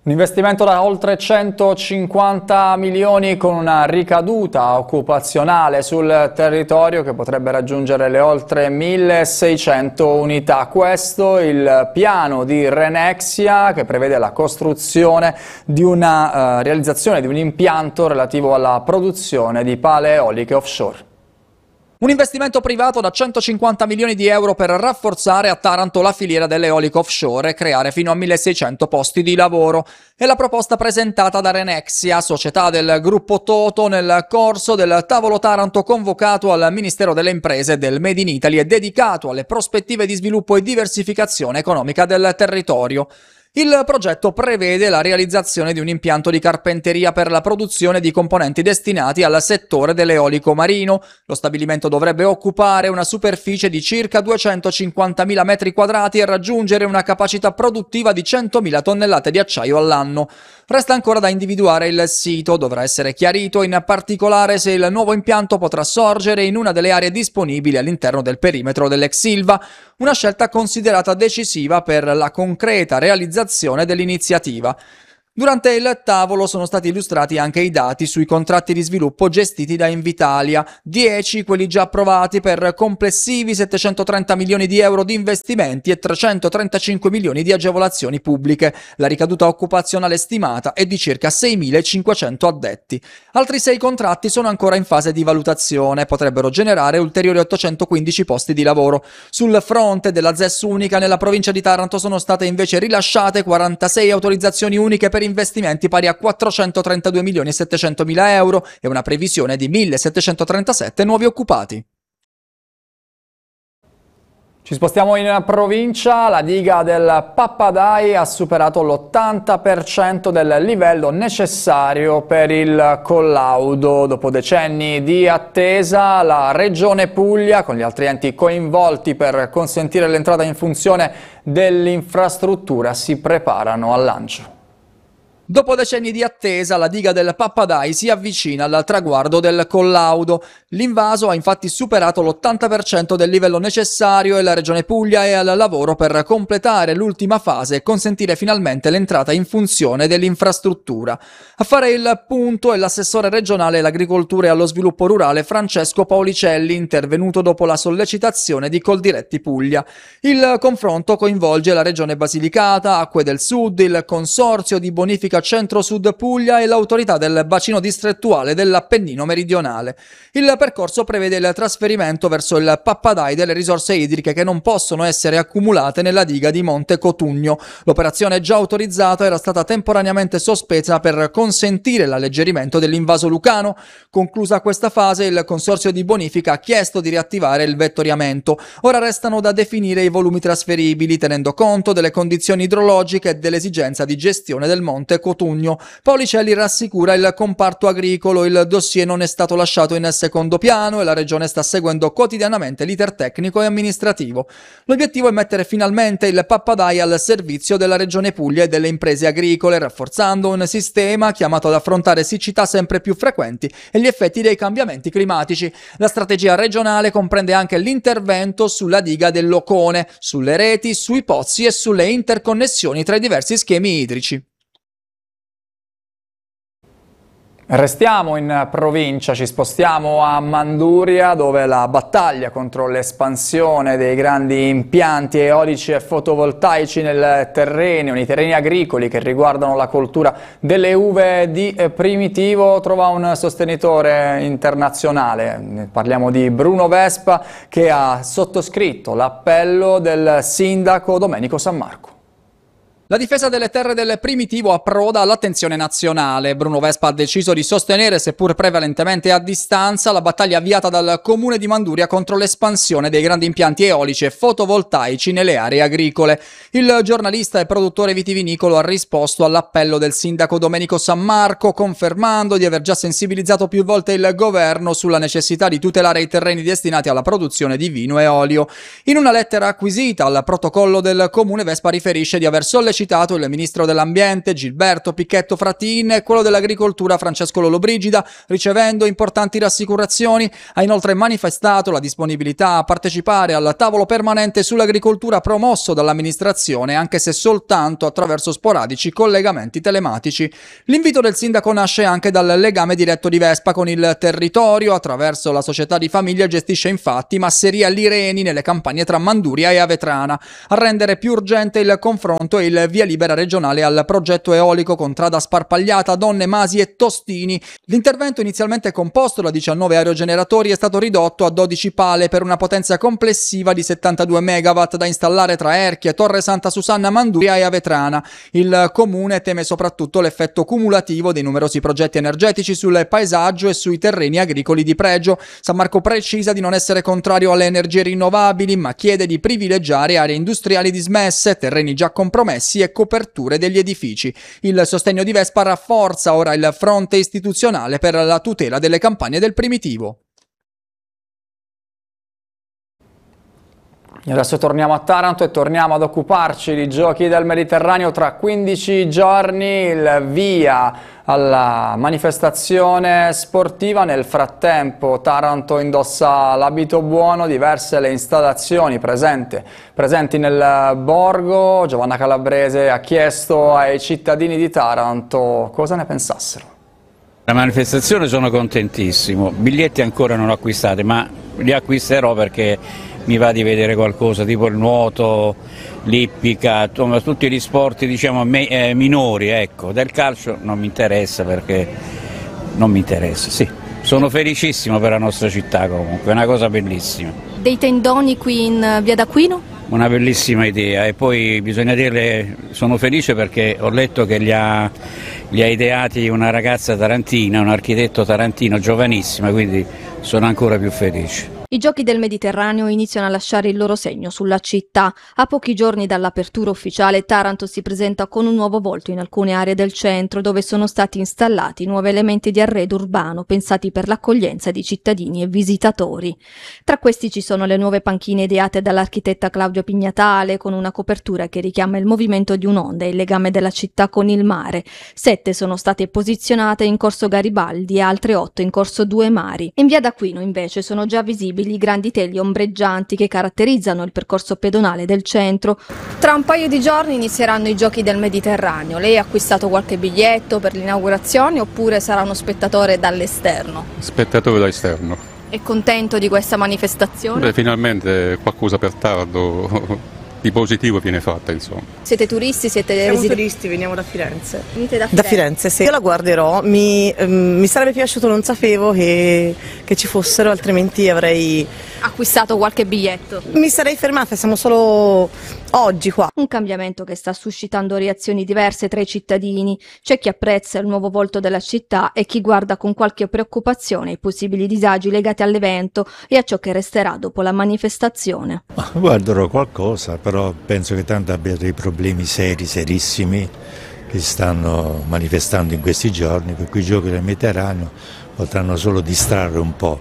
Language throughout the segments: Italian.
Un investimento da oltre 150 milioni con una ricaduta occupazionale sul territorio che potrebbe raggiungere le oltre 1600 unità. Questo il piano di Renexia che prevede la costruzione di una realizzazione di un impianto relativo alla produzione di pale eoliche offshore. Un investimento privato da 150 milioni di euro per rafforzare a Taranto la filiera dell'eolico offshore e creare fino a 1600 posti di lavoro. È la proposta presentata da Renexia, società del gruppo Toto, nel corso del tavolo Taranto convocato al Ministero delle Imprese del Made in Italy e dedicato alle prospettive di sviluppo e diversificazione economica del territorio. Il progetto prevede la realizzazione di un impianto di carpenteria per la produzione di componenti destinati al settore dell'eolico marino. Lo stabilimento dovrebbe occupare una superficie di circa 250.000 metri quadrati e raggiungere una capacità produttiva di 100.000 tonnellate di acciaio all'anno. Resta ancora da individuare il sito, dovrà essere chiarito in particolare se il nuovo impianto potrà sorgere in una delle aree disponibili all'interno del perimetro dell'ex Ilva, una scelta considerata decisiva per la concreta realizzazione dell'iniziativa. Durante il tavolo sono stati illustrati anche i dati sui contratti di sviluppo gestiti da Invitalia, 10 quelli già approvati per complessivi 730 milioni di euro di investimenti e 335 milioni di agevolazioni pubbliche. La ricaduta occupazionale stimata è di circa 6.500 addetti. Altri 6 contratti sono ancora in fase di valutazione, potrebbero generare ulteriori 815 posti di lavoro. Sul fronte della ZES unica nella provincia di Taranto sono state invece rilasciate 46 autorizzazioni uniche per investimenti pari a 432 milioni e 700 mila euro e una previsione di 1.737 nuovi occupati. Ci spostiamo in provincia, la diga del Pappadai ha superato l'80% del livello necessario per il collaudo. Dopo decenni di attesa, la Regione Puglia, con gli altri enti coinvolti per consentire l'entrata in funzione dell'infrastruttura, si preparano al lancio. Dopo decenni di attesa, la diga del Pappadai si avvicina al traguardo del collaudo. L'invaso ha infatti superato l'80% del livello necessario e la Regione Puglia è al lavoro per completare l'ultima fase e consentire finalmente l'entrata in funzione dell'infrastruttura. A fare il punto è l'assessore regionale all'agricoltura e allo sviluppo rurale Francesco Paulicelli, intervenuto dopo la sollecitazione di Coldiretti Puglia. Il confronto coinvolge la Regione Basilicata, Acque del Sud, il Consorzio di Bonifica Centro-Sud Puglia e l'autorità del bacino distrettuale dell'Appennino meridionale. Il percorso prevede il trasferimento verso il Pappadai delle risorse idriche che non possono essere accumulate nella diga di Monte Cotugno. L'operazione già autorizzata era stata temporaneamente sospesa per consentire l'alleggerimento dell'invaso lucano. Conclusa questa fase, il Consorzio di Bonifica ha chiesto di riattivare il vettoriamento. Ora restano da definire i volumi trasferibili, tenendo conto delle condizioni idrologiche e dell'esigenza di gestione del Monte Cotugno. Paulicelli rassicura il comparto agricolo, il dossier non è stato lasciato in secondo piano e la Regione sta seguendo quotidianamente l'iter tecnico e amministrativo. L'obiettivo è mettere finalmente il Pappadai al servizio della Regione Puglia e delle imprese agricole, rafforzando un sistema chiamato ad affrontare siccità sempre più frequenti e gli effetti dei cambiamenti climatici. La strategia regionale comprende anche l'intervento sulla diga del Locone, sulle reti, sui pozzi e sulle interconnessioni tra i diversi schemi idrici. Restiamo in provincia, ci spostiamo a Manduria dove la battaglia contro l'espansione dei grandi impianti eolici e fotovoltaici nei terreni agricoli che riguardano la coltura delle uve di Primitivo trova un sostenitore internazionale. Parliamo di Bruno Vespa che ha sottoscritto l'appello del sindaco Domenico San Marco. La difesa delle terre del Primitivo approda all'attenzione nazionale. Bruno Vespa ha deciso di sostenere, seppur prevalentemente a distanza, la battaglia avviata dal comune di Manduria contro l'espansione dei grandi impianti eolici e fotovoltaici nelle aree agricole. Il giornalista e produttore vitivinicolo ha risposto all'appello del sindaco Domenico San Marco, confermando di aver già sensibilizzato più volte il governo sulla necessità di tutelare i terreni destinati alla produzione di vino e olio. In una lettera acquisita al protocollo del comune, Vespa riferisce di aver sollecitato sollecitato il ministro dell'Ambiente Gilberto Pichetto Fratin e quello dell'Agricoltura Francesco Lollobrigida, ricevendo importanti rassicurazioni. Ha inoltre manifestato la disponibilità a partecipare al tavolo permanente sull'agricoltura promosso dall'amministrazione, anche se soltanto attraverso sporadici collegamenti telematici. L'invito del sindaco nasce anche dal legame diretto di Vespa con il territorio. Attraverso la società di famiglia gestisce infatti masseria Lireni nelle campagne tra Manduria e Avetrana. A rendere più urgente il confronto e il via libera regionale al progetto eolico Contrada Sparpagliata, Donne, Masi e Tostini. L'intervento, inizialmente composto da 19 aerogeneratori, è stato ridotto a 12 pale per una potenza complessiva di 72 megawatt da installare tra Erchie, Torre Santa Susanna, Manduria e Avetrana. Il comune teme soprattutto l'effetto cumulativo dei numerosi progetti energetici sul paesaggio e sui terreni agricoli di pregio. San Marco precisa di non essere contrario alle energie rinnovabili, ma chiede di privilegiare aree industriali dismesse, terreni già compromessi e coperture degli edifici. Il sostegno di Vespa rafforza ora il fronte istituzionale per la tutela delle campagne del primitivo. Adesso torniamo a Taranto e torniamo ad occuparci di Giochi del Mediterraneo. Tra 15 giorni il via alla manifestazione sportiva. Nel frattempo Taranto indossa l'abito buono, diverse le installazioni presenti nel borgo. Giovanna Calabrese ha chiesto ai cittadini di Taranto cosa ne pensassero. La manifestazione sono contentissimo, biglietti ancora non ho acquistati, ma li acquisterò perché mi va di vedere qualcosa tipo il nuoto, l'ippica, tutti gli sport diciamo minori, ecco. Del calcio non mi interessa perché non mi interessa, sì. Sono felicissimo per la nostra città comunque, è una cosa bellissima. Dei tendoni qui in via d'Aquino? Una bellissima idea e poi bisogna dirle, sono felice perché ho letto che li ha ideati una ragazza tarantina, un architetto tarantino giovanissima, quindi sono ancora più felice. I Giochi del Mediterraneo iniziano a lasciare il loro segno sulla città. A pochi giorni dall'apertura ufficiale, Taranto si presenta con un nuovo volto in alcune aree del centro, dove sono stati installati nuovi elementi di arredo urbano pensati per l'accoglienza di cittadini e visitatori. Tra questi ci sono le nuove panchine ideate dall'architetta Claudio Pignatale, con una copertura che richiama il movimento di un'onda e il legame della città con il mare. 7 sono state posizionate in corso Garibaldi e altre 8 in corso Due Mari. In via d'Aquino invece sono già visibili i grandi teli ombreggianti che caratterizzano il percorso pedonale del centro. Tra un paio di giorni inizieranno i Giochi del Mediterraneo. Lei ha acquistato qualche biglietto per l'inaugurazione oppure sarà uno spettatore dall'esterno? Spettatore da esterno. È contento di questa manifestazione? Beh, finalmente qualcosa per Taranto di positivo viene fatta, insomma. Siete turisti? Siamo turisti, veniamo da Firenze. Venite da Da Firenze, sì. Io la guarderò, mi sarebbe piaciuto, non sapevo che ci fossero, altrimenti avrei acquistato qualche biglietto. mi sarei fermata, siamo solo oggi qua. Un cambiamento che sta suscitando reazioni diverse tra i cittadini. C'è chi apprezza il nuovo volto della città e chi guarda con qualche preoccupazione i possibili disagi legati all'evento e a ciò che resterà dopo la manifestazione. Guarderò qualcosa, però penso che tanto abbia dei problemi serissimi che si stanno manifestando in questi giorni, per cui i Giochi del Mediterraneo potranno solo distrarre un po'.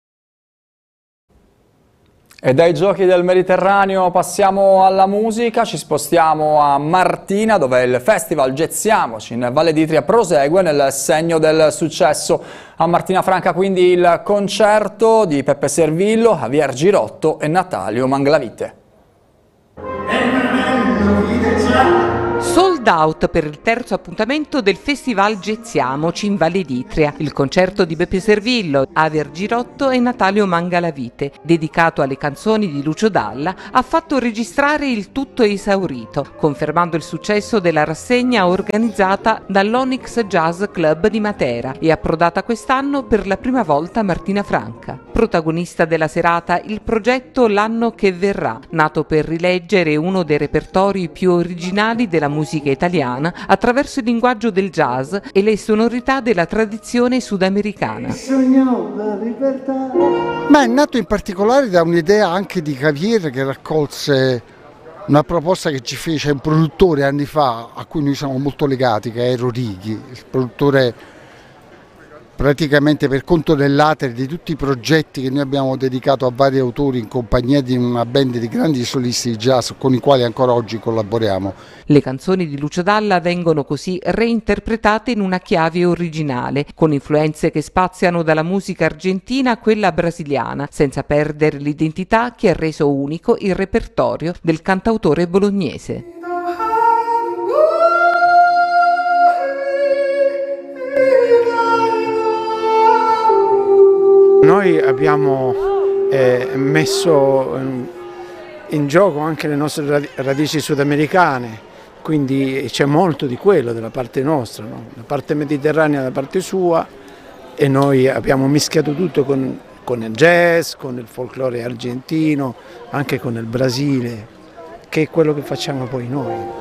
E dai Giochi del Mediterraneo passiamo alla musica, ci spostiamo a Martina dove il festival Jazziamoci in Valle d'Itria prosegue nel segno del successo. A Martina Franca quindi il concerto di Peppe Servillo, Javier Girotto e Natalio Manglavite. Sold out per il terzo appuntamento del Festival Jazziamoci in Valle d'Itria, il concerto di Beppe Servillo, Javier Girotto e Natalio Manglavite, dedicato alle canzoni di Lucio Dalla, ha fatto registrare il tutto esaurito, confermando il successo della rassegna organizzata dall'Onyx Jazz Club di Matera e approdata quest'anno per la prima volta a Martina Franca. Protagonista della serata il progetto L'anno che verrà, nato per rileggere uno dei repertori più originali della musica italiana attraverso il linguaggio del jazz e le sonorità della tradizione sudamericana. Ma è nato in particolare da un'idea anche di Javier, che raccolse una proposta che ci fece un produttore anni fa a cui noi siamo molto legati, che è Eero Righi, il produttore praticamente per conto dell'Ater di tutti i progetti che noi abbiamo dedicato a vari autori in compagnia di una band di grandi solisti di jazz con i quali ancora oggi collaboriamo. Le canzoni di Lucio Dalla vengono così reinterpretate in una chiave originale, con influenze che spaziano dalla musica argentina a quella brasiliana, senza perdere l'identità che ha reso unico il repertorio del cantautore bolognese. Noi abbiamo messo in gioco anche le nostre radici sudamericane, quindi c'è molto di quello dalla parte nostra, no? La parte mediterranea da parte sua, e noi abbiamo mischiato tutto con il jazz, con il folklore argentino, anche con il Brasile, che è quello che facciamo poi noi.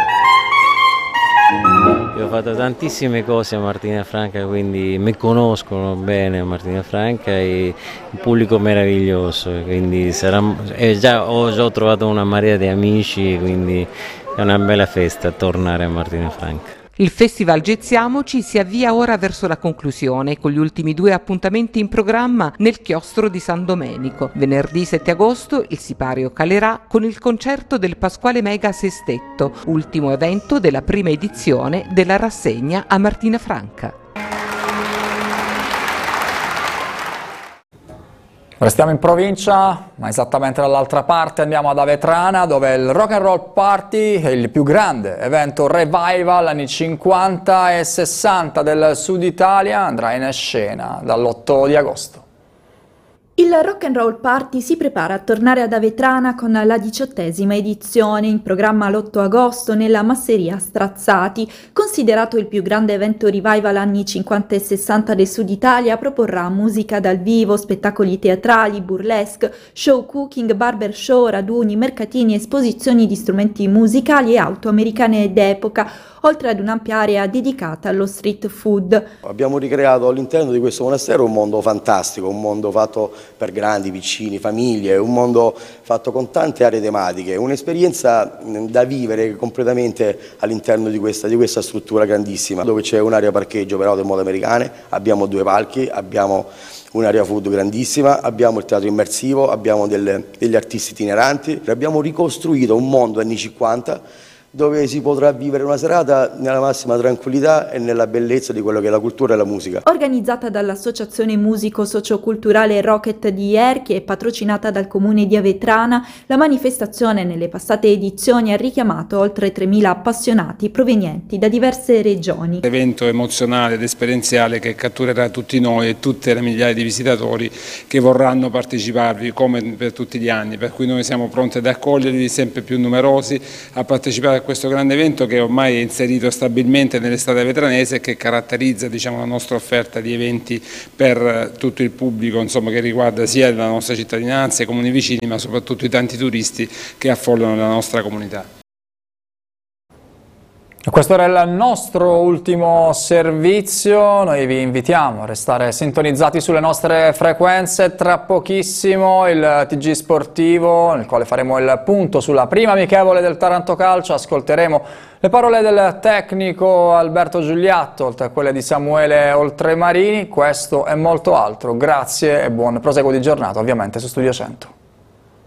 Io ho fatto tantissime cose a Martina Franca, quindi mi conoscono bene a Martina Franca e un pubblico meraviglioso, quindi ho già trovato una marea di amici, quindi è una bella festa tornare a Martina Franca. Il Festival Jazziamoci si avvia ora verso la conclusione, con gli ultimi 2 appuntamenti in programma nel chiostro di San Domenico. Venerdì 7 agosto il sipario calerà con il concerto del Pasquale Mega Sestetto, ultimo evento della prima edizione della rassegna a Martina Franca. Restiamo in provincia, ma esattamente dall'altra parte andiamo ad Avetrana, dove il Rock and Roll Party è il più grande evento revival anni 50 e 60 del Sud Italia, andrà in scena dall'8 di agosto. Il Rock and Roll Party si prepara a tornare ad Avetrana con la 18ª edizione, in programma l'8 agosto nella Masseria Strazzati. Considerato il più grande evento revival anni 50 e 60 del Sud Italia, proporrà musica dal vivo, spettacoli teatrali, burlesque, show cooking, barber show, raduni, mercatini, esposizioni di strumenti musicali e auto americane d'epoca, oltre ad un'ampia area dedicata allo street food. Abbiamo ricreato all'interno di questo monastero un mondo fantastico, un mondo fatto per grandi, piccini, famiglie, un mondo fatto con tante aree tematiche, un'esperienza da vivere completamente all'interno di questa struttura grandissima, dove c'è un'area parcheggio per auto e moto americane, abbiamo 2 palchi, abbiamo un'area food grandissima, abbiamo il teatro immersivo, abbiamo degli artisti itineranti, abbiamo ricostruito un mondo anni 50 dove si potrà vivere una serata nella massima tranquillità e nella bellezza di quello che è la cultura e la musica. Organizzata dall'Associazione Musico Socioculturale Rocket di Erchi e patrocinata dal Comune di Avetrana, la manifestazione nelle passate edizioni ha richiamato oltre 3.000 appassionati provenienti da diverse regioni. Evento emozionale ed esperienziale che catturerà tutti noi e tutte le migliaia di visitatori che vorranno parteciparvi come per tutti gli anni, per cui noi siamo pronti ad accoglierli sempre più numerosi, a partecipare a questo grande evento che ormai è inserito stabilmente nell'estate avetanese e che caratterizza, diciamo, la nostra offerta di eventi per tutto il pubblico, insomma, che riguarda sia la nostra cittadinanza, i comuni vicini, ma soprattutto i tanti turisti che affollano la nostra comunità. Questo era il nostro ultimo servizio, noi vi invitiamo a restare sintonizzati sulle nostre frequenze, tra pochissimo il TG Sportivo nel quale faremo il punto sulla prima amichevole del Taranto Calcio, ascolteremo le parole del tecnico Alberto Giuliatto, oltre a quelle di Samuele Oltremarini, questo e molto altro, grazie e buon proseguo di giornata ovviamente su Studio 100.